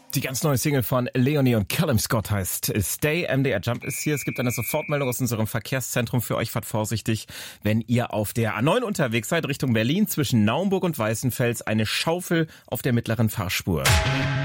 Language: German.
Die ganz neue Single von Leonie und Callum Scott heißt Stay. MDR Jump ist hier. Es gibt eine Sofortmeldung aus unserem Verkehrszentrum für euch. Fahrt vorsichtig, wenn ihr auf der A9 unterwegs seid, Richtung Berlin zwischen Naumburg und Weißenfels. Eine Schaufel auf der mittleren Fahrspur.